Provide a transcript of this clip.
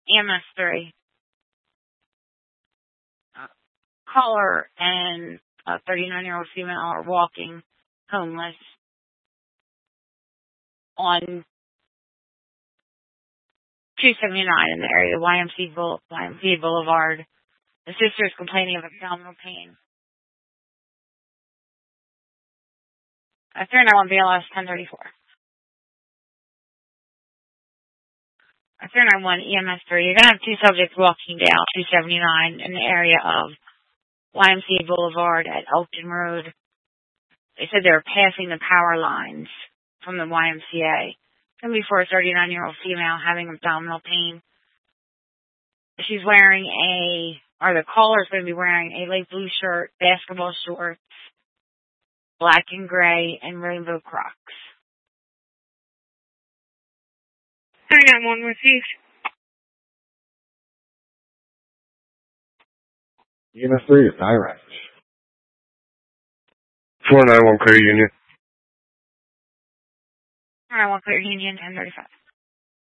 EMS3. Caller and a 39-year-old female are walking homeless on 279 in the area, YMCA Boulevard. The sister is complaining of abdominal pain. 391 BLS 1034. 391 EMS3. You're going to have two subjects walking down 279 in the area of YMCA Boulevard at Elkton Road. They said they were passing the power lines from the YMCA. It's going to be for a 39-year-old female having abdominal pain. She's wearing the caller's going to be wearing a light blue shirt, basketball shorts, black and gray, and rainbow Crocs. 391 received. EMS3 is direct. 491 Clear Union. 491 Clear Union, 1035.